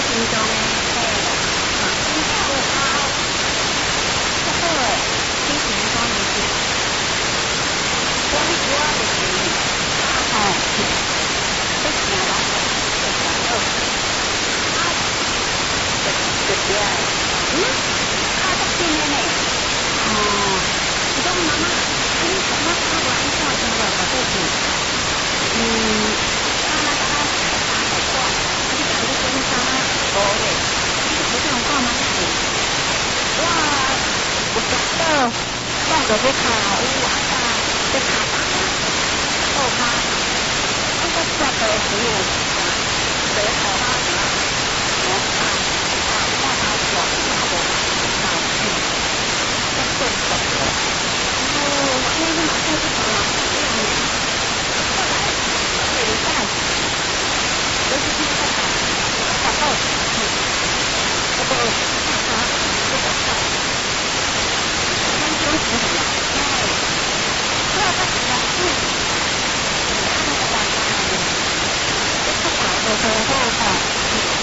心中的嘿，心跳又高，这好诶，你是安怎回事？我你拄仔就是哦，这听拢就上好，就对诶，较得劲诶呢，哦，是讲妈妈，你妈妈无安怎生活到最近？妈妈甲我讲，你家己检查无咧，你有这样讲吗？我有食到，我就要考有啊个要考试啊，好卡，我个绝对是有。